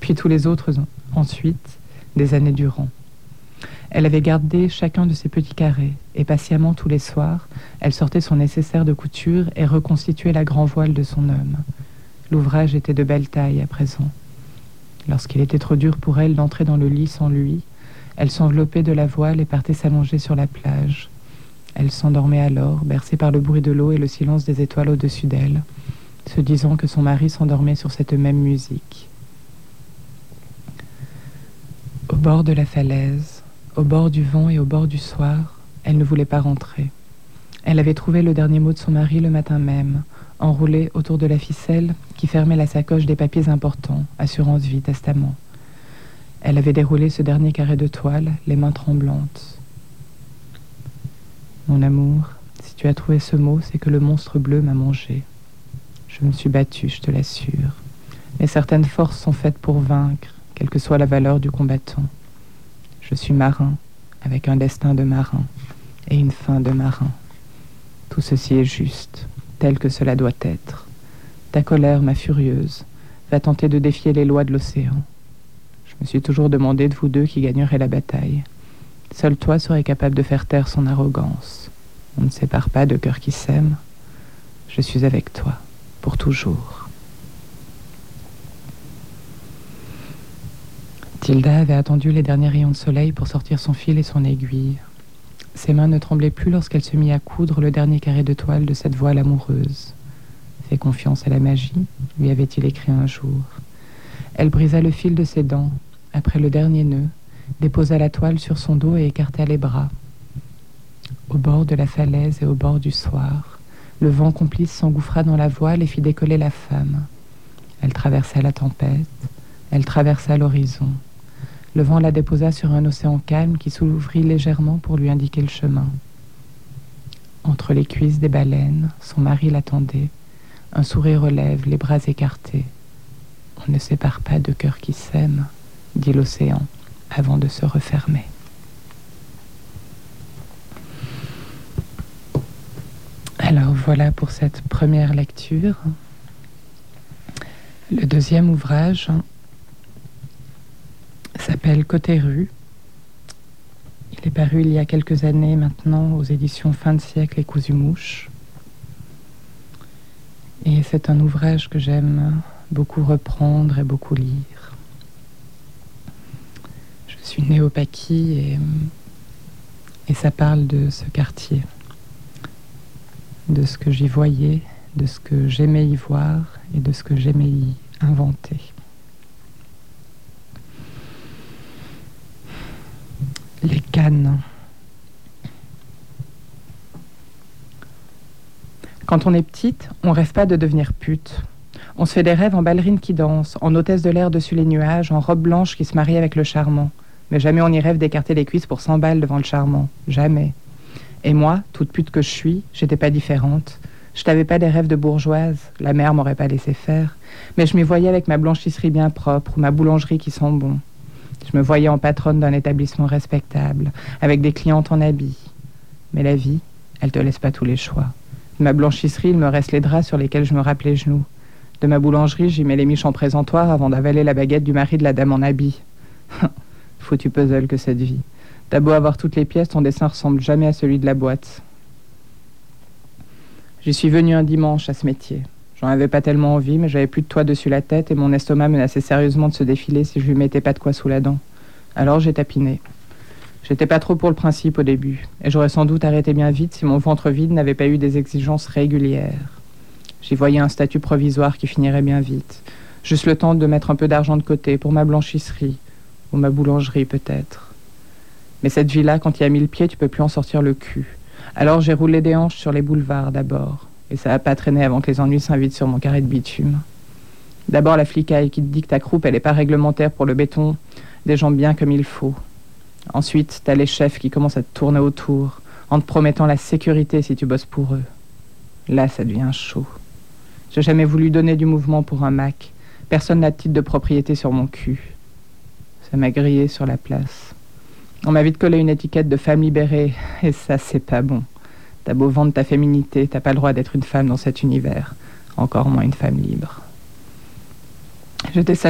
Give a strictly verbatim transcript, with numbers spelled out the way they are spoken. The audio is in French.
puis tous les autres ensuite, des années durant. Elle avait gardé chacun de ses petits carrés, et patiemment tous les soirs, elle sortait son nécessaire de couture et reconstituait la grand voile de son homme. L'ouvrage était de belle taille à présent. Lorsqu'il était trop dur pour elle d'entrer dans le lit sans lui, elle s'enveloppait de la voile et partait s'allonger sur la plage. Elle s'endormait alors, bercée par le bruit de l'eau et le silence des étoiles au-dessus d'elle, se disant que son mari s'endormait sur cette même musique. Au bord de la falaise, au bord du vent et au bord du soir, elle ne voulait pas rentrer. Elle avait trouvé le dernier mot de son mari le matin même, enroulé autour de la ficelle qui fermait la sacoche des papiers importants, assurance vie, testament. Elle avait déroulé ce dernier carré de toile, les mains tremblantes. Mon amour, si tu as trouvé ce mot, c'est que le monstre bleu m'a mangé. Je me suis battue, je te l'assure. Mais certaines forces sont faites pour vaincre, quelle que soit la valeur du combattant. Je suis marin, avec un destin de marin, et une fin de marin. Tout ceci est juste, tel que cela doit être. Ta colère, ma furieuse, va tenter de défier les lois de l'océan. Je me suis toujours demandé de vous deux qui gagnerait la bataille. Seul toi serais capable de faire taire son arrogance. On ne sépare pas de cœurs qui s'aiment. Je suis avec toi, pour toujours. Tilda avait attendu les derniers rayons de soleil pour sortir son fil et son aiguille. Ses mains ne tremblaient plus lorsqu'elle se mit à coudre le dernier carré de toile de cette voile amoureuse. Fais confiance à la magie, lui avait-il écrit un jour. Elle brisa le fil de ses dents, après le dernier nœud, déposa la toile sur son dos et écarta les bras. Au bord de la falaise et au bord du soir, le vent complice s'engouffra dans la voile et fit décoller la femme. Elle traversa la tempête, elle traversa l'horizon. Le vent la déposa sur un océan calme qui s'ouvrit légèrement pour lui indiquer le chemin. Entre les cuisses des baleines, son mari l'attendait, un sourire aux lèvres, les bras écartés. On ne sépare pas de cœurs qui s'aiment, dit l'océan, avant de se refermer. Alors voilà pour cette première lecture. Le deuxième ouvrage s'appelle Côté rue. Il est paru il y a quelques années maintenant aux éditions Fin de siècle et Cousu-Mouche. Et c'est un ouvrage que j'aime beaucoup reprendre et beaucoup lire. Je suis née au Paquis et, et ça parle de ce quartier, de ce que j'y voyais, de ce que j'aimais y voir et de ce que j'aimais y inventer. Les cannes. Quand on est petite, on rêve pas de devenir pute. On se fait des rêves en ballerine qui danse, en hôtesse de l'air dessus les nuages, en robe blanche qui se marie avec le charmant. Mais jamais on y rêve d'écarter les cuisses pour cent balles devant le charmant. Jamais. Et moi, toute pute que je suis, j'étais pas différente. Je n'avais pas des rêves de bourgeoise, la mère m'aurait pas laissé faire. Mais je m'y voyais avec ma blanchisserie bien propre, ou ma boulangerie qui sent bon. Je me voyais en patronne d'un établissement respectable, avec des clientes en habit. Mais la vie, elle te laisse pas tous les choix. De ma blanchisserie, il me reste les draps sur lesquels je me râpe les genoux. De ma boulangerie, j'y mets les miches en présentoir avant d'avaler la baguette du mari de la dame en habit. Foutu puzzle que cette vie. T'as beau avoir toutes les pièces, ton dessin ressemble jamais à celui de la boîte. J'y suis venue un dimanche à ce métier. J'en avais pas tellement envie, mais j'avais plus de toit dessus la tête et mon estomac menaçait sérieusement de se défiler si je lui mettais pas de quoi sous la dent. Alors j'ai tapiné. J'étais pas trop pour le principe au début, et j'aurais sans doute arrêté bien vite si mon ventre vide n'avait pas eu des exigences régulières. J'y voyais un statut provisoire qui finirait bien vite. Juste le temps de mettre un peu d'argent de côté pour ma blanchisserie, ou ma boulangerie peut-être. Mais cette vie-là, quand il y a mis le pied, tu peux plus en sortir le cul. Alors j'ai roulé des hanches sur les boulevards d'abord, et ça a pas traîné avant que les ennuis s'invitent sur mon carré de bitume. D'abord la flicaille qui te dit que ta croupe, elle est pas réglementaire pour le béton, des gens bien comme il faut. Ensuite, t'as les chefs qui commencent à te tourner autour, en te promettant la sécurité si tu bosses pour eux. Là, ça devient chaud. J'ai jamais voulu donner du mouvement pour un Mac. Personne n'a de titre de propriété sur mon cul. Ça m'a grillé sur la place. On m'a vite collé une étiquette de femme libérée, et ça, c'est pas bon. T'as beau vendre ta féminité, t'as pas le droit d'être une femme dans cet univers. Encore moins une femme libre. J'étais